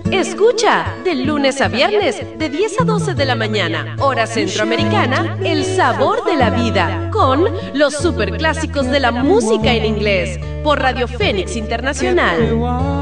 Escucha, de lunes a viernes, de 10 a 12 de la mañana, hora centroamericana, El Sabor de la Vida, con los superclásicos de la música en inglés, por Radio Fénix Internacional.